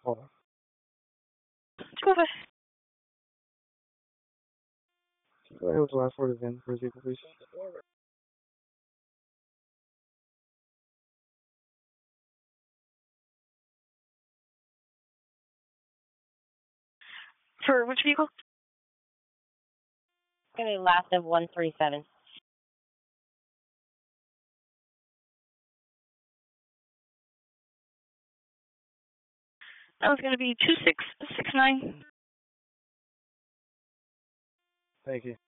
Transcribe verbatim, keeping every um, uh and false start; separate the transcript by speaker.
Speaker 1: Hold on.
Speaker 2: Go ahead.
Speaker 1: Go ahead with the last word of the for vehicle, please.
Speaker 2: For which vehicle?
Speaker 3: Okay, last of one three seven.
Speaker 2: That was going to be two six six nine.
Speaker 1: Thank you.